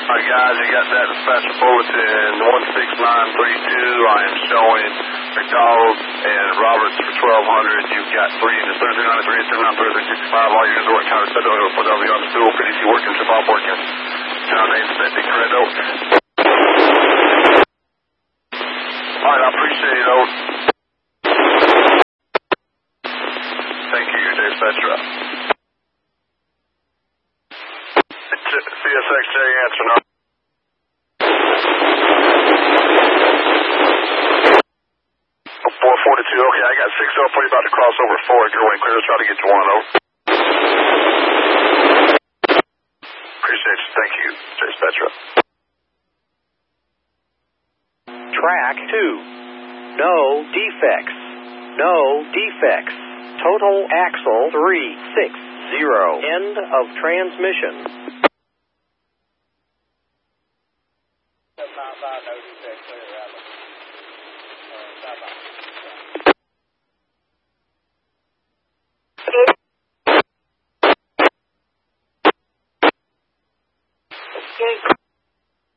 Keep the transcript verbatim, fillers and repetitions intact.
All right, guys, you got that dispatcher bulletin one six nine three two. I am showing McDonald and Roberts for twelve hundred. You've got three units, thirty-three ninety-three, seven nine three, sixty-five. All units working counter set over for W on stool. P D C working, trip off working. John A. inspecting, correct, over. All right, I appreciate it, over. Thank you, your dispatcher. C S X J answer now. four forty-two, okay, I got six oh for you about to cross over four. If you're way clear, let's try to get you one, over. Appreciate you, thank you, dispatcher. Track two. No defects. No defects. Total axle three six zero. End of transmission. Okay.